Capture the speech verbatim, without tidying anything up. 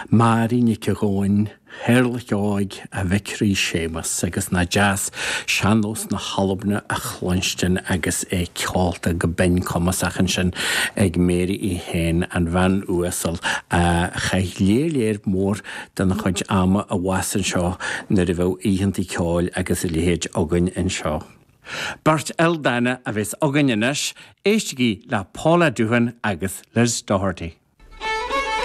Marí ní cegóin, herlach áig a bhicrí sémas agus na jazz seanlos na halbna a chlunstin agus é ceolta go ben comasachan sin ag méri í hen an van úsal a chaith léir mór den chuid ama a wasan seo na ribh íhantí ceáil agus i léhéid agan in seo. Bart Eldana a bheits agan inis, éistigí le Paula Dúhan agus Liz Doherty.